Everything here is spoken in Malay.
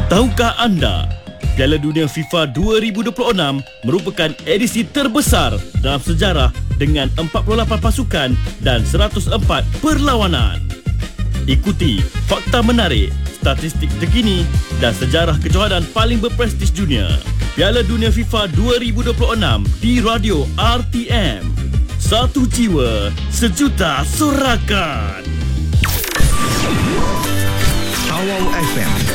Tahukah anda, Piala Dunia FIFA 2026 merupakan edisi terbesar dalam sejarah dengan 48 pasukan dan 104 perlawanan. Ikuti fakta menarik, statistik terkini dan sejarah kejohanan paling berprestij dunia. Piala Dunia FIFA 2026 di Radio RTM. Satu jiwa, sejuta sorakan. Awal FM